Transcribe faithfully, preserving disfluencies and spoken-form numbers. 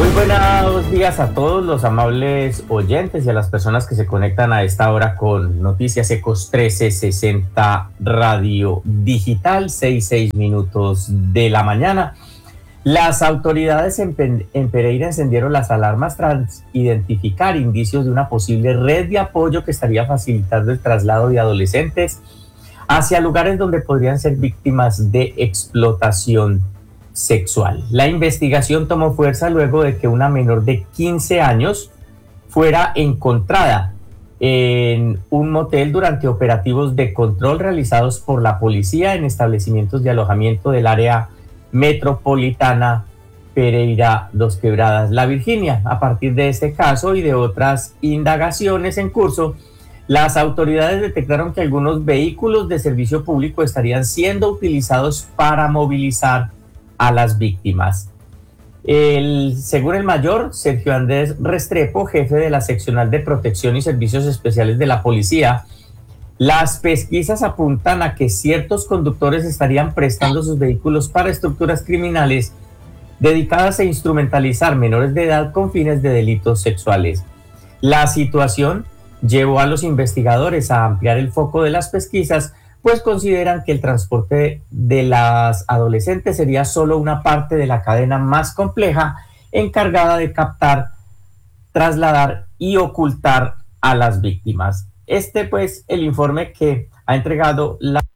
Buenos días a todos los amables oyentes y a las personas que se conectan a esta hora con Noticias Ecos trece sesenta Radio Digital, seis, seis minutos de la mañana. Las autoridades en, en Pereira encendieron las alarmas tras identificar indicios de una posible red de apoyo que estaría facilitando el traslado de adolescentes hacia lugares donde podrían ser víctimas de explotación sexual. La investigación tomó fuerza luego de que una menor de quince años fuera encontrada en un motel durante operativos de control realizados por la policía en establecimientos de alojamiento del área metropolitana Pereira Dos Quebradas, La Virginia. A partir de este caso y de otras indagaciones en curso, las autoridades detectaron que algunos vehículos de servicio público estarían siendo utilizados para movilizar a las víctimas. El, según el mayor Sergio Andrés Restrepo, jefe de la seccional de protección y servicios especiales de la policía, las pesquisas apuntan a que ciertos conductores estarían prestando sus vehículos para estructuras criminales dedicadas a instrumentalizar menores de edad con fines de delitos sexuales. La situación llevó a los investigadores a ampliar el foco de las pesquisas, pues consideran que el transporte de las adolescentes sería solo una parte de la cadena más compleja encargada de captar, trasladar y ocultar a las víctimas. Este, pues, el informe que ha entregado la